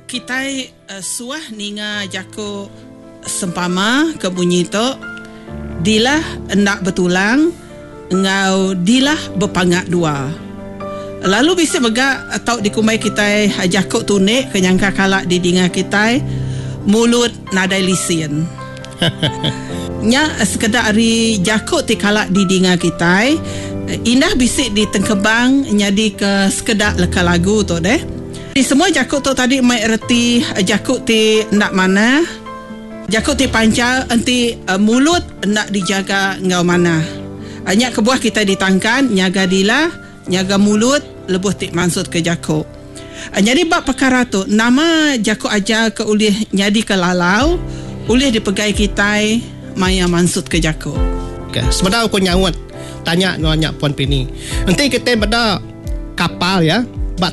kita suah ninga jako sempama ke bunyi tu dilah endak bertulang ngau dilah berpangak dua. Lalu bisa begak atau dikumai kita jako tunik kenyangka kalak di dinga kita mulut nadai lisin. Nya sekedar ari jako ti kalak di dinga kita indah bisik di tengkebang nyadi ke sekedar leka lagu tu deh. Di semua jakut tu tadi mai erti jakut ti nak mana, jakut ti pancal enti mulut nak dijaga ngau mana. Hanya kebuah kita ditangkan nyaga dila, nyaga mulut lebuh ti maksud ke jakut. Jadi bab perkara tu nama jakut aja ke ulih nyadi ke lalau, ulih dipegai kita maya maksud ke jakut. Okay. Sebenarnya aku nyawat tanya Puan Pini. Nanti kita pada kapal ya.